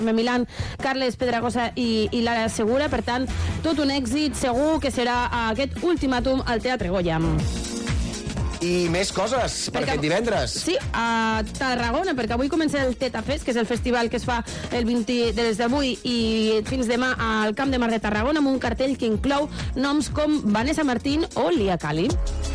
Milán, Carles Pedragosa i Lara Segura. Per tant, tot un èxit, segur que serà aquest ultimàtum al Teatre Goya. I més coses per aquest divendres. Sí, a Tarragona, perquè avui comença el Teta Fest, que és el festival que es fa el 20 des d'avui i fins demà al Camp de Mar de Tarragona, amb un cartell que inclou noms com Vanessa Martín o Lia Cali.